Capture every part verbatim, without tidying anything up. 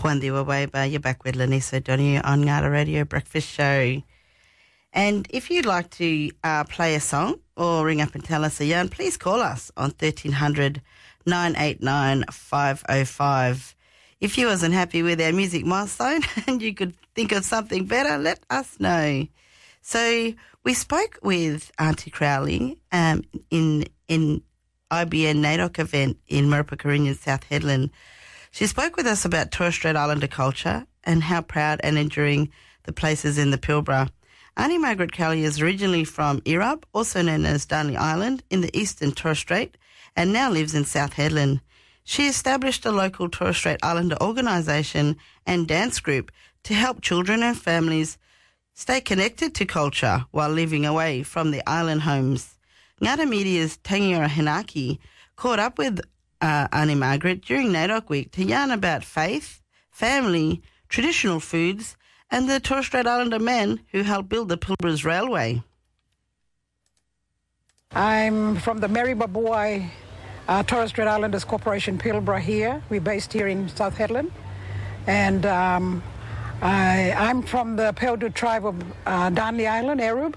Wandiwa Weba, you're back with Lanisa Donahue on Ngata Radio Breakfast Show. And if you'd like to uh, play a song or ring up and tell us a yarn, please call us on thirteen hundred, nine eight nine, five oh five. If you wasn't happy with our music milestone and you could think of something better, let us know. So we spoke with Auntie Crowley um, in in I B N NAIDOC event in Murrupukurunian, South Hedland. She spoke with us about Torres Strait Islander culture and how proud and enduring the place is in the Pilbara. Auntie Margaret Crowley is originally from Irrub, also known as Darnley Island, in the eastern Torres Strait, and now lives in South Hedland. She established a local Torres Strait Islander organisation and dance group to help children and families stay connected to culture while living away from the island homes. Ngata Media's Tangiora Hinaki caught up with uh, Auntie Margaret during NAIDOC Week to yarn about faith, family, traditional foods, and the Torres Strait Islander men who helped build the Pilbara's Railway. I'm from the Mary Babuai uh, Torres Strait Islanders Corporation Pilbara here. We're based here in South Hedland. And um, I, I'm from the Pewdu tribe of uh, Darnley Island, Erub.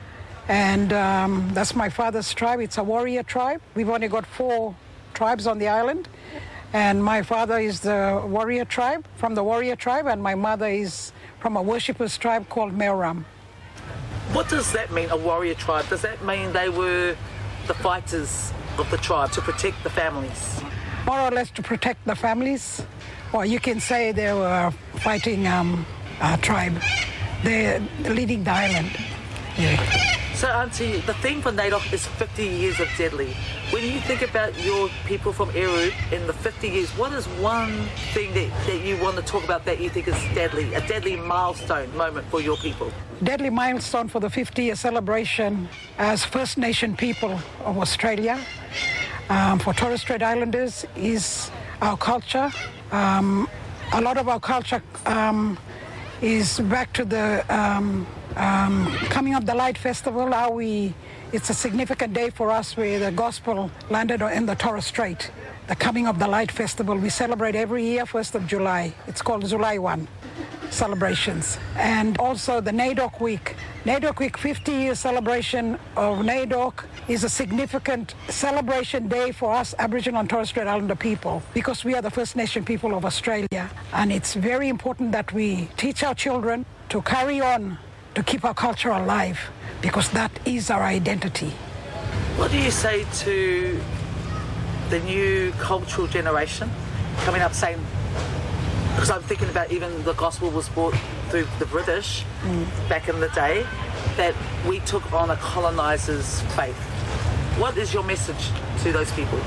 And um, that's my father's tribe. It's a warrior tribe. We've only got four tribes on the island. And my father is the warrior tribe, from the warrior tribe, and my mother is from a worshippers tribe called Meoram. What does that mean, a warrior tribe? Does that mean they were the fighters of the tribe to protect the families? More or less to protect the families. Or you can say they were fighting um, a tribe. They're leading the island. Yeah. So, Auntie, the theme for NAIDOC is fifty years of Deadly. When you think about your people from Eru in the fifty years, what is one thing that, that you want to talk about that you think is deadly, a deadly milestone moment for your people? Deadly milestone for the fifty-year celebration as First Nation people of Australia, um, for Torres Strait Islanders, is our culture. Um, a lot of our culture um, is back to the um, um, Coming of the Light Festival. How we, it's a significant day for us where the gospel landed in the Torres Strait. The Coming of the Light Festival we celebrate every year, first of July. It's called July first celebrations. And also the NAIDOC Week. NAIDOC Week, fifty year celebration of NAIDOC is a significant celebration day for us Aboriginal and Torres Strait Islander people because we are the First Nation people of Australia. And it's very important that we teach our children to carry on, to keep our culture alive, because that is our identity. What do you say to the new cultural generation coming up saying, because I'm thinking about even the gospel was brought through the British mm. back in the day, that we took on a colonizer's faith. What is your message to those people?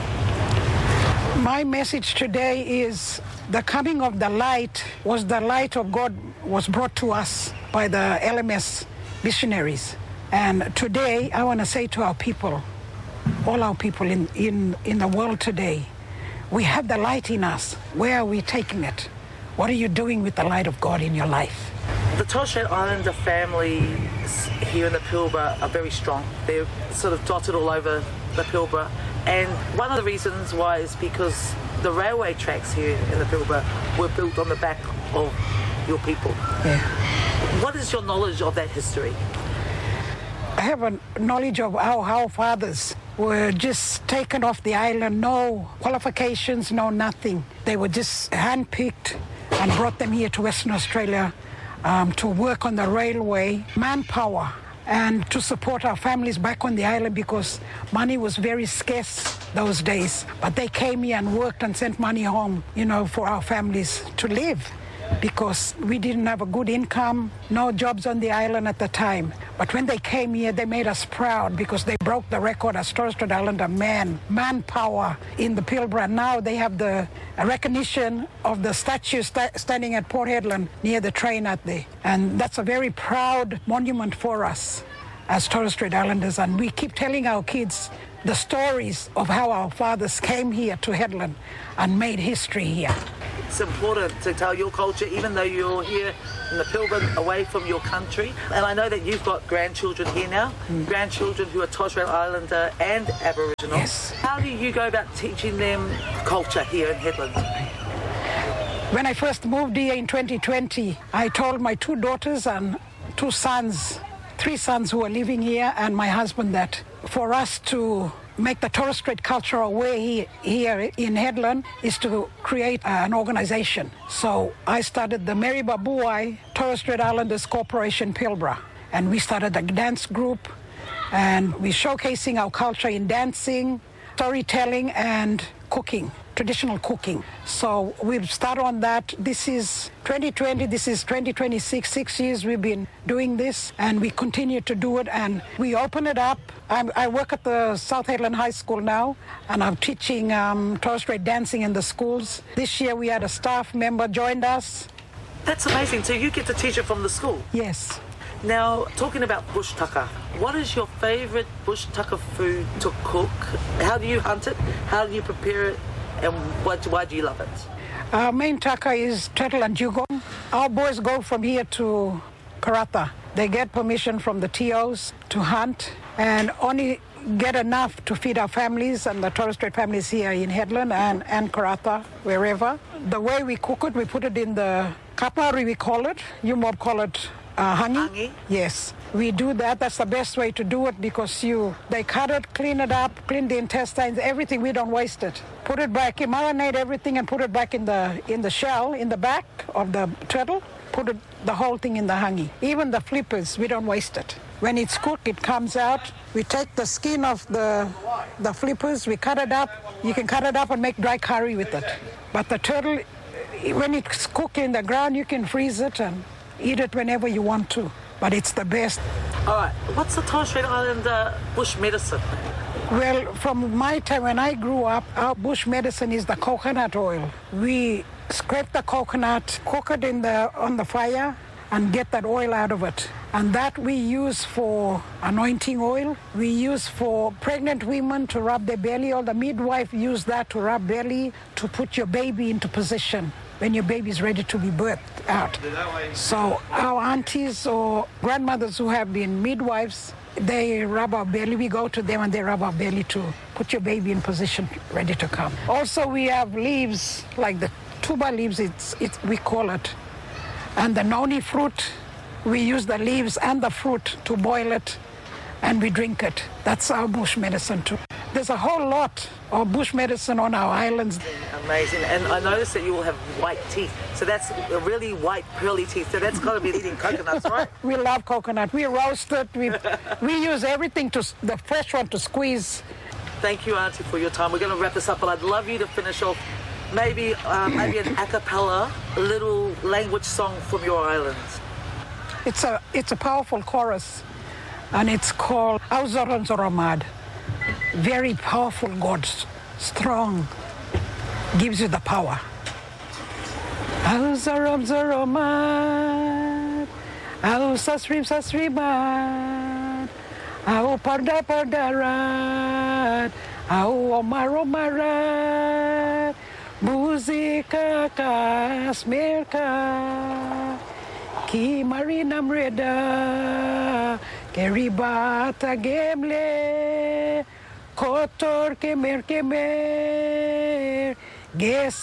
My message today is the coming of the light was the light of God was brought to us by the L M S missionaries. And today I want to say to our people, all our people in, in, in the world today, we have the light in us. Where are we taking it? What are you doing with the light of God in your life? The Torres Strait Islander families here in the Pilbara are very strong. They're sort of dotted all over the Pilbara. And one of the reasons why is because the railway tracks here in the Pilbara were built on the back of your people. Yeah. What is your knowledge of that history? I have a knowledge of how our fathers were just taken off the island, no qualifications, no nothing. They were just handpicked and brought them here to Western Australia um, to work on the railway, manpower, and to support our families back on the island because money was very scarce those days. But they came here and worked and sent money home, you know, for our families to live, because we didn't have a good income, no jobs on the island at the time. But when they came here, they made us proud because they broke the record as Torres Strait Islander man, manpower in the Pilbara. Now they have the recognition of the statue sta- standing at Port Hedland near the train at there. And that's a very proud monument for us as Torres Strait Islanders. And we keep telling our kids the stories of how our fathers came here to Hedland and made history here. It's important to tell your culture, even though you're here in the Pilbara, away from your country. And I know that you've got grandchildren here now, mm. grandchildren who are Torres Strait Islander and Aboriginal. Yes. How do you go about teaching them culture here in Hedland? When I first moved here in twenty twenty, I told my two daughters and two sons, three sons who are living here, and my husband that for us to make the Torres Strait Cultural Way here in Hedland is to create an organization. So I started the Mary Babuai Torres Strait Islanders Corporation Pilbara, and we started a dance group, and we're showcasing our culture in dancing, storytelling, and cooking, traditional cooking. So we've started on that. This is twenty twenty, this is twenty twenty-six, six years we've been doing this, and we continue to do it, and we open it up. I'm, I work at the South Hedland High School now, and I'm teaching um, Torres Strait dancing in the schools. This year we had a staff member joined us. That's amazing. So you get to teach it from the school? Yes. Now, talking about bush tucker, what is your favourite bush tucker food to cook? How do you hunt it? How do you prepare it? And what, why do you love it? Our main tucker is turtle and dugong. Our boys go from here to Karratha. They get permission from the T Os to hunt and only get enough to feed our families and the Torres Strait families here in Hedland and, and Karratha, wherever. The way we cook it, we put it in the kapari, we call it. You mob call it uh, hangi. Hangi? Yes, we do that. That's the best way to do it because you they cut it, clean it up, clean the intestines, everything. We don't waste it. Put it back, marinate everything and put it back in the in the shell, in the back of the turtle. Put it, the whole thing in the hangi. Even the flippers, we don't waste it. When it's cooked, it comes out. We take the skin of the the flippers, we cut it up. You can cut it up and make dry curry with it. But the turtle, when it's cooked in the ground, you can freeze it and eat it whenever you want to. But it's the best. All right, what's the Torres Strait Islander bush medicine? Well, from my time when I grew up, our bush medicine is the coconut oil. We scrape the coconut, cook it in the on the fire, and get that oil out of it. And that we use for anointing oil. We use for pregnant women to rub their belly, or the midwife use that to rub belly to put your baby into position when your baby is ready to be birthed out. So our aunties or grandmothers who have been midwives, they rub our belly. We go to them and they rub our belly to put your baby in position, ready to come. Also, we have leaves, like the tuba leaves, it's, it's, we call it. And the noni fruit, we use the leaves and the fruit to boil it, and we drink it. That's our bush medicine too. There's a whole lot of bush medicine on our islands. Amazing. And I noticed that you will have white teeth. So that's a really white, pearly teeth. So that's got to be eating coconuts, right? We love coconut. We roast it. We, we use everything, to the fresh one, to squeeze. Thank you, Auntie, for your time. We're going to wrap this up, but I'd love you to finish off maybe uh, maybe an a cappella, a little language song from your islands. It's a, it's a powerful chorus, and it's called Auzoron Zoromad. Very powerful God, strong, gives you the power. Auzoron Zoromad, Au Sasrim Sasrimat, Au Parda Pardarat, Au Omar Omarat, Música Kasmerka, Ki Marina Mreda, Keribata Gemle, Kotor Kemer Kemer, Ges